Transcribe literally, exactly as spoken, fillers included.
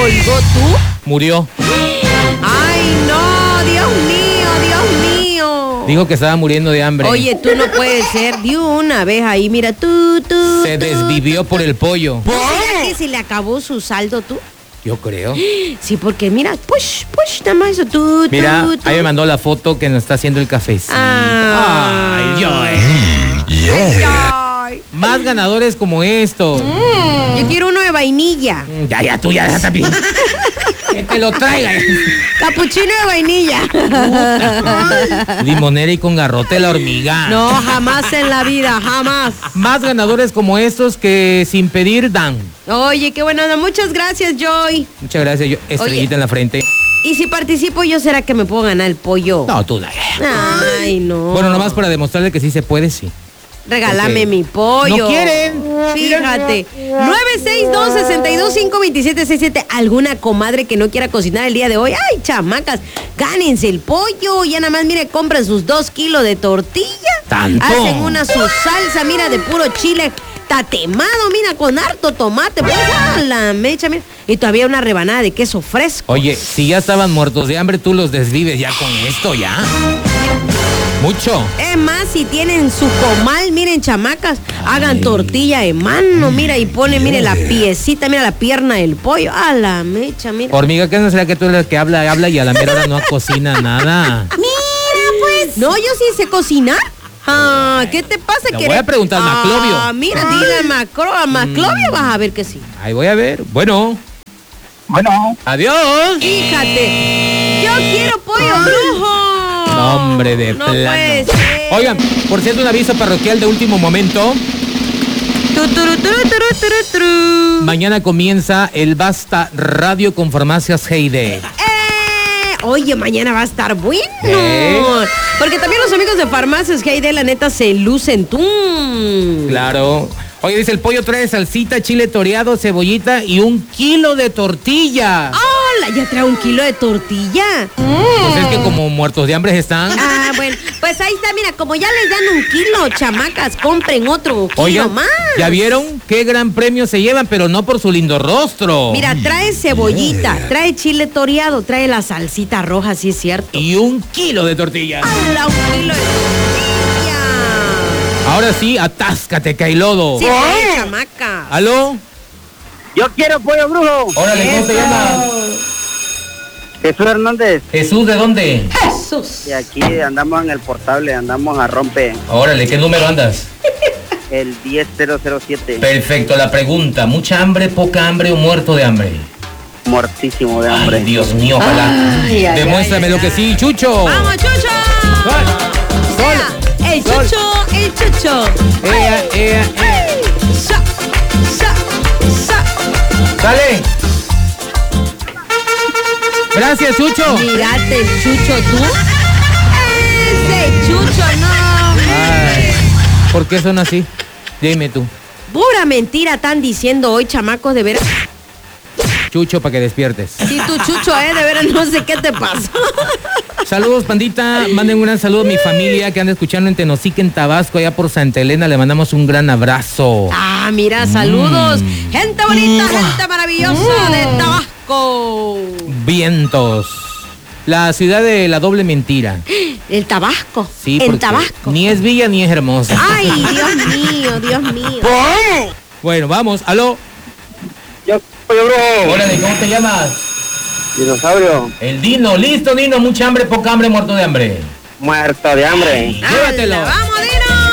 colgó tú. Murió. Ay, no, Dios mío, Dios mío. Dijo que estaba muriendo de hambre. Oye, tú no puedes ser. De una vez ahí, mira, tú, tú. Se tú. desvivió por el pollo. ¿No será que se le acabó su saldo tú? Yo creo. Sí, porque mira, push, push, nada más eso, tú, Mira, tú, tú. ahí me mandó la foto que nos está haciendo el cafecito. Ah. Ay, yo, eh. Ay. Más ganadores como estos. Mm, yo quiero uno de vainilla. Mm, Ya, ya, tú ya, déjate bien. Que te lo traiga. Capuchino de vainilla. Limonera y con garrote la hormiga. No, jamás en la vida, jamás. Más ganadores como estos que sin pedir dan. Oye, qué buena onda. Muchas gracias, Joy. Muchas gracias, yo, estrellita Oye. en la frente. Y si participo yo, ¿será que me puedo ganar el pollo? No, tú no. Ay, no. Bueno, nomás para demostrarle que sí se puede, sí. Regálame Ok. mi pollo. No quieren. Fíjate. nueve seis dos, seis dos cinco, dos siete seis siete. ¿Alguna comadre que no quiera cocinar el día de hoy? Ay, chamacas, gánense el pollo. Ya nada más, mire, compran sus dos kilos de tortilla. ¿Tanto? Hacen una su salsa, mira, de puro chile tatemado, mira, con harto tomate. Pues, a la mecha, mira. Y todavía una rebanada de queso fresco. Oye, si ya estaban muertos de hambre, tú los desvives ya con esto, ya. Mucho. Es más, si tienen su comal, miren, chamacas, hagan tortilla de mano, mira, y pone, mire, la piecita, mira, la pierna del pollo. A la mecha, mira. Hormiga, ¿qué no será que tú eres la que habla, habla y a la mera hora no cocina nada? Mira, pues. No, yo sí sé cocinar. Ah, ¿qué te pasa? Le que voy a preguntar al Maclovio. Ah, mira, dile al Macro, a Maclovio vas a ver que sí. Ahí voy a ver. Bueno. Bueno. Adiós. Fíjate, yo quiero pollo brujo. Nombre de no plano. puede ser. Oigan, por cierto, un aviso parroquial de último momento. Tu, turu, turu, turu, turu, turu. Mañana comienza el Basta Radio con Farmacias Heide. Eh, Oye, mañana va a estar bueno. ¿Eh? Porque también los amigos de Farmacias Heide, la neta, se lucen tú. Claro. Oye, dice, el pollo trae salsita, chile toreado, cebollita y un kilo de tortilla. ¡Hola! Ya trae un kilo de tortilla. Pues es que como muertos de hambre están. Ah, bueno, pues ahí está, mira, como ya les dan un kilo, chamacas, compren otro kilo Oigan, más. ¿ya vieron qué gran premio se llevan? Pero no por su lindo rostro. Mira, trae cebollita, trae chile toreado, trae la salsita roja, sí es cierto. Y un kilo de tortilla. ¡Hala! Un kilo de tortilla. Ahora sí, atáscate, Cailodo. Sí, pues, chamaca. ¿Aló? Yo quiero pollo brujo. Órale, ¿cómo te Eso. llamas? Jesús Hernández. Jesús, ¿de dónde? Jesús. Y aquí andamos en el portable, andamos a rompe Órale, ¿qué número andas? el diez cero cero siete. Perfecto, la pregunta, ¿mucha hambre, poca hambre o muerto de hambre? Muertísimo de hambre. Ay, Dios mío, ojalá. Ay, ay, Demuéstrame ay, lo que ay. sí, Chucho. ¡Vamos, Chucho! Sol, Sea el sol. Chucho, el Chucho. Ea, ea, ea. ¡Ey! Sa, sa, sa. Dale. Gracias, Chucho. Mirate el Chucho, tú. Ese Chucho, no. Ay, ¿por qué son así? Dime tú. Pura mentira están diciendo hoy, chamacos, de veras. Chucho, para que despiertes. Sí, tu Chucho, eh, de veras, no sé qué te pasó. Saludos, pandita. Manden un gran saludo a mi familia que anda escuchando en Tenosique, en Tabasco, allá por Santa Elena. Le mandamos un gran abrazo. Ah, mira, saludos. Mm. Gente bonita, gente maravillosa de Tabasco. Vientos. La ciudad de la doble mentira. El Tabasco. Sí, en porque Tabasco. ni es villa ni es hermosa. Ay, Dios mío, Dios mío. Bueno, vamos. Aló. Yo pollo brujo. Órale, ¿cómo te llamas? Dinosaurio. El Dino. Listo, Dino. Mucha hambre, poca hambre, muerto de hambre. Muerto de hambre. Llévatelo. Anda, vamos.